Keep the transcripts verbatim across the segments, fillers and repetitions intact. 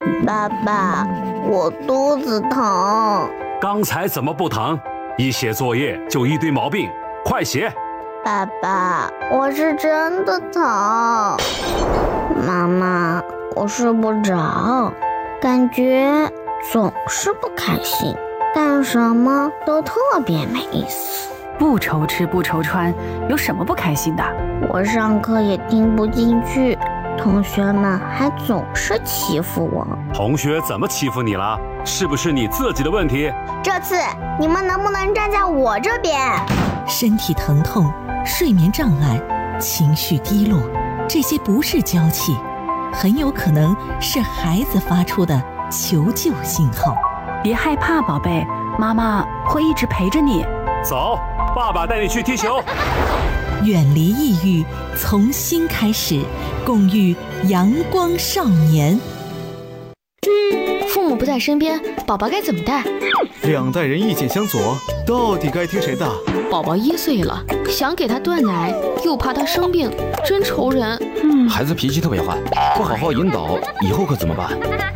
爸爸，我肚子疼。 刚才怎么不疼？一写作业就一堆毛病，快写！ 爸爸，我是真的疼。妈妈，我睡不着，感觉总是不开心，干什么都特别没意思。 不愁吃不愁穿，有什么不开心的？ 我上课也听不进去，同学们还总是欺负我。 同学怎么欺负你了？是不是你自己的问题？ 这次你们能不能站在我这边？ 身体疼痛、睡眠障碍、情绪低落，这些不是娇气，很有可能是孩子发出的求救信号。 别害怕，宝贝，妈妈会一直陪着你。 走，爸爸带你去踢球。 远离抑郁，从心开始，共育阳光少年。 父母不在身边，宝宝该怎么带？ 两代人意见相左，到底该听谁的？ 宝宝一岁了，想给他断奶，又怕他生病，真愁人。 嗯，孩子脾气特别坏，不好好引导，以后可怎么办？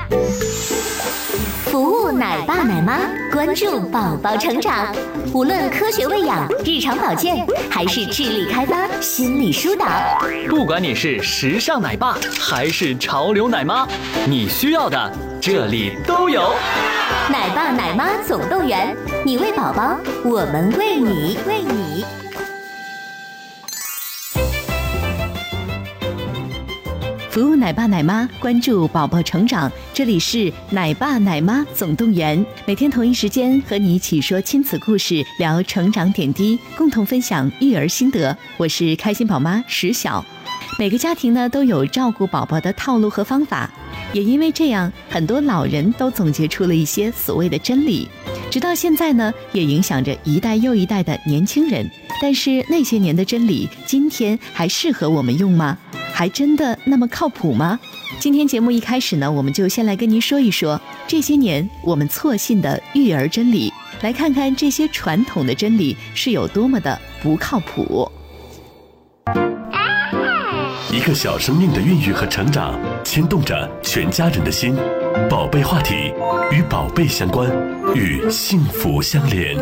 服务奶爸奶妈，关注宝宝成长。无论科学喂养、日常保健，还是智力开发、心理疏导， 不管你是时尚奶爸还是潮流奶妈，你需要的这里都有。 奶爸奶妈总动员，你为宝宝，我们为你，为你。 服务奶爸奶妈，关注宝宝成长。这里是奶爸奶妈总动员，每天同一时间和你一起说亲子故事，聊成长点滴，共同分享育儿心得。我是开心宝妈石晓。每个家庭呢都有照顾宝宝的套路和方法，也因为这样，很多老人都总结出了一些所谓的真理，直到现在呢，也影响着一代又一代的年轻人。但是那些年的真理，今天还适合我们用吗？还真的那么靠谱吗？今天节目一开始呢，我们就先来跟您说一说这些年我们错信的育儿真理，来看看这些传统的真理是有多么的不靠谱。 一个小生命的孕育和成长，牵动着全家人的心。宝贝话题，与宝贝相关，与幸福相连。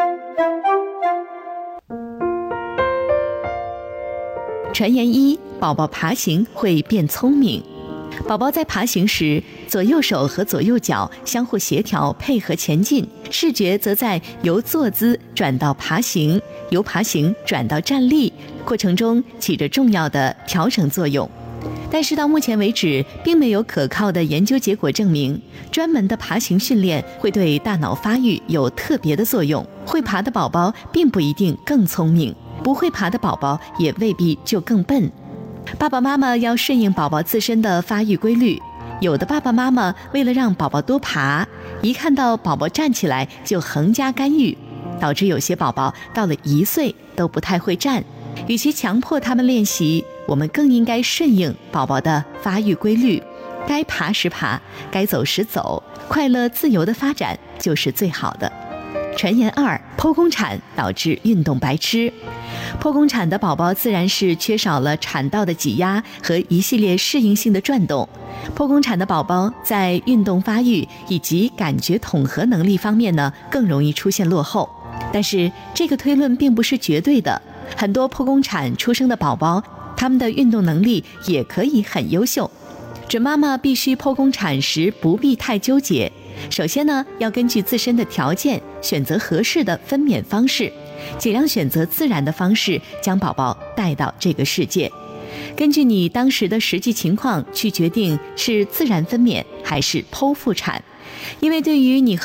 传言一，宝宝爬行会变聪明。宝宝在爬行时，左右手和左右脚相互协调配合前进，视觉则在由坐姿转到爬行，由爬行转到站立，过程中起着重要的调整作用。但是到目前为止，并没有可靠的研究结果证明，专门的爬行训练会对大脑发育有特别的作用。会爬的宝宝并不一定更聪明，不会爬的宝宝也未必就更笨。爸爸妈妈要顺应宝宝自身的发育规律，有的爸爸妈妈为了让宝宝多爬，一看到宝宝站起来就横加干预，导致有些宝宝到了一岁都不太会站。与其强迫他们练习，我们更应该顺应宝宝的发育规律，该爬时爬，该走时走，快乐自由的发展就是最好的。传言二，剖宫产导致运动白痴。剖宫产的宝宝自然是缺少了产道的挤压和一系列适应性的转动。剖宫产的宝宝在运动发育以及感觉统合能力方面呢，更容易出现落后。但是这个推论并不是绝对的，很多剖宫产出生的宝宝，他们的运动能力也可以很优秀。准妈妈必须剖宫产时不必太纠结。首先呢，要根据自身的条件选择合适的分娩方式，尽量选择自然的方式将宝宝带到这个世界。根据你当时的实际情况去决定是自然分娩还是剖腹产，因为对于你和